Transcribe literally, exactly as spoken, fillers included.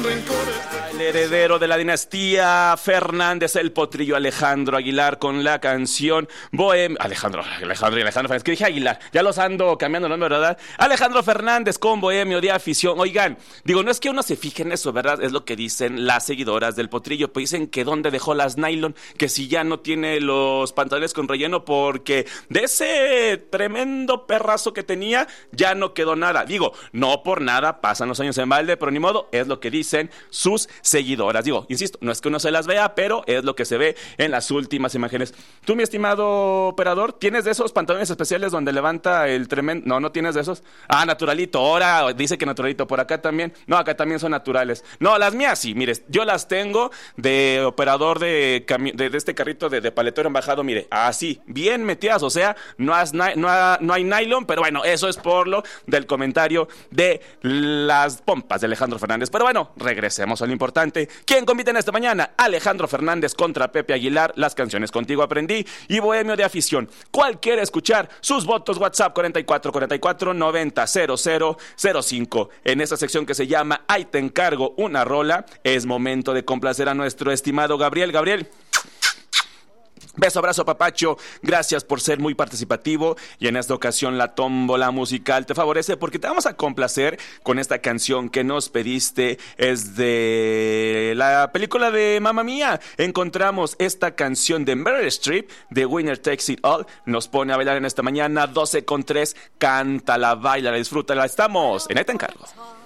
El heredero de la dinastía Fernández, el potrillo Alejandro Aguilar, con la canción Bohem... Alejandro, Alejandro y Alejandro Fernández, que dije Aguilar, ya los ando cambiando el nombre, ¿verdad? Alejandro Fernández con Bohemio de Afición. Oigan, digo, no es que uno se fije en eso, ¿verdad? Es lo que dicen las seguidoras del potrillo, pues dicen que dónde dejó las nylon, que si ya no tiene los pantalones con relleno, porque de ese tremendo perrazo que tenía, ya no quedó nada. Digo, no por nada pasan los años en balde, pero ni modo, es lo que dicen sus seguidoras. Digo, insisto, no es que uno se las vea, pero es lo que se ve en las últimas imágenes. Tú, mi estimado operador, ¿tienes de esos pantalones especiales donde levanta el tremendo? No, no tienes de esos. Ah, naturalito, ahora dice que naturalito, por acá también. No, acá también son naturales. No, las mías sí, mire, yo las tengo de operador de, cami- de, de este carrito de, de paletero embajado, mire, así, bien metidas, o sea, no, has, no, ha- no hay nylon, pero bueno, eso es por lo del comentario de las pompas de Alejandro Fernández. Pero bueno, regresemos a lo importante. ¿Quién compite en esta mañana? Alejandro Fernández contra Pepe Aguilar. Las canciones Contigo Aprendí y Bohemio de Afición. ¿Cuál quiere escuchar? Sus votos, WhatsApp cuarenta y cuatro cuarenta y cuatro noventa cero cero cero cinco. En esta sección que se llama Ahí te encargo una rola, es momento de complacer a nuestro estimado Gabriel. Gabriel, beso, abrazo, papacho. Gracias por ser muy participativo. Y en esta ocasión la tómbola musical te favorece porque te vamos a complacer con esta canción que nos pediste. Es de la película de Mamma Mía. Encontramos esta canción de Meryl Streep, de Winner Takes It All. Nos pone a bailar en esta mañana. doce con tres. Cántala, baila, disfrútala. Estamos en Ahí te encargo.